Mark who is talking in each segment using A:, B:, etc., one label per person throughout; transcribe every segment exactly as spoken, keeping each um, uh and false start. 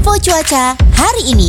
A: Info cuaca hari ini.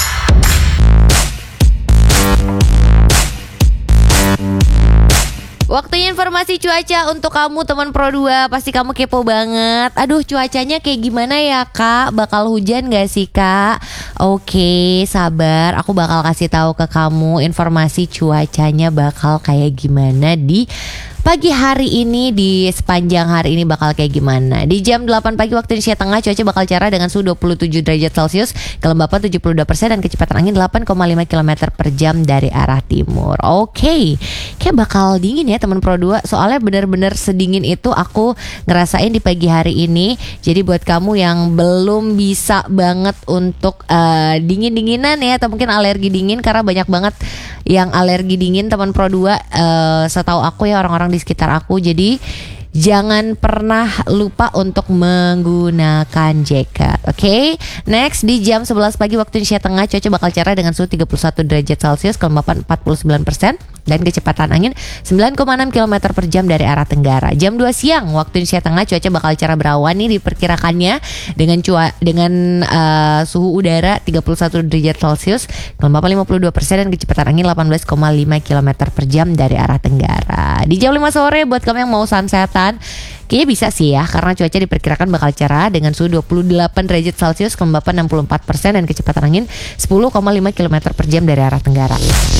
B: Waktunya informasi cuaca untuk kamu teman Pro dua. Pasti kamu kepo banget. Aduh, cuacanya kayak gimana ya kak? Bakal hujan gak sih kak? Oke, sabar. Aku bakal kasih tahu ke kamu informasi cuacanya bakal kayak gimana di pagi hari ini, di sepanjang hari ini bakal kayak gimana. Di jam delapan pagi waktu Indonesia Tengah, cuaca bakal cerah dengan suhu dua puluh tujuh derajat Celcius, kelembapan tujuh puluh dua persen dan kecepatan angin delapan koma lima kilometer per jam dari arah timur. Oke, kayak bakal dingin ya teman Pro dua. Soalnya bener-bener sedingin itu aku ngerasain di pagi hari ini. Jadi buat kamu yang belum bisa banget untuk uh, dingin-dinginan ya, atau mungkin alergi dingin, karena banyak banget yang alergi dingin teman Pro dua, uh, setahu aku ya, orang-orang di sekitar aku. Jadi jangan pernah lupa untuk menggunakan jaket. Oke, okay? Next, di jam sebelas pagi waktu Indonesia Tengah, cuaca bakal cerah dengan suhu tiga puluh satu derajat Celcius, kelembapan empat puluh sembilan persen dan kecepatan angin sembilan koma enam kilometer per jam dari arah tenggara. Jam dua siang waktu Indonesia Tengah, cuaca bakal cerah berawan nih diperkirakannya, dengan cua dengan uh, suhu udara tiga puluh satu derajat Celcius, kelembapan lima puluh dua persen dan kecepatan angin delapan belas koma lima kilometer per jam dari arah tenggara. Di jam lima sore buat kamu yang mau sunsetan, kayaknya bisa sih ya, karena cuaca diperkirakan bakal cerah dengan suhu dua puluh delapan derajat Celcius, kelembapan enam puluh empat persen dan kecepatan angin sepuluh koma lima kilometer per jam dari arah tenggara.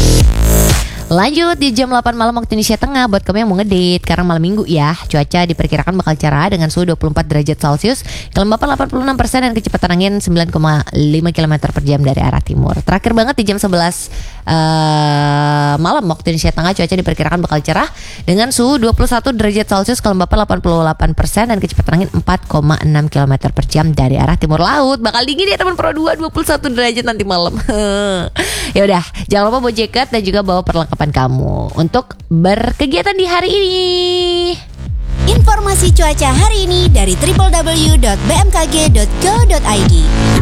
B: Lanjut di jam delapan malam waktu Indonesia Tengah, buat kamu yang mau ngedate, karena malam minggu ya, cuaca diperkirakan bakal cerah dengan suhu dua puluh empat derajat Celcius, kelembapan delapan puluh enam persen dan kecepatan angin sembilan koma lima kilometer per jam dari arah timur. Terakhir banget di jam sebelas uh, malam waktu Indonesia Tengah, cuaca diperkirakan bakal cerah dengan suhu dua puluh satu derajat Celcius, kelembapan delapan puluh delapan persen dan kecepatan angin empat koma enam kilometer per jam dari arah timur laut. Bakal dingin ya teman Pro dua, dua puluh satu derajat nanti malam. Ya udah, jangan lupa bawa jaket dan juga bawa perlengkapan kamu untuk berkegiatan di hari ini.
A: Informasi cuaca hari ini dari w w w dot b m k g dot go dot i d.